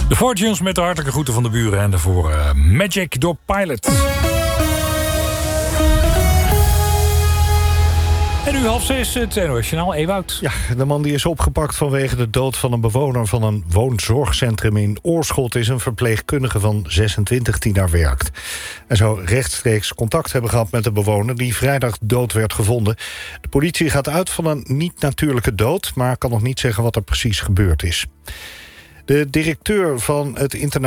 De Fortunes met de hartelijke groeten van de buren. En daarvoor Magic door Pilot. En nu 5:30, het NOS Journaal, Ewout. Ja, de man die is opgepakt vanwege de dood van een bewoner van een woonzorgcentrum in Oorschot is een verpleegkundige van 26 die daar werkt. Hij zou rechtstreeks contact hebben gehad met de bewoner die vrijdag dood werd gevonden. De politie gaat uit van een niet-natuurlijke dood, maar kan nog niet zeggen wat er precies gebeurd is. De directeur van het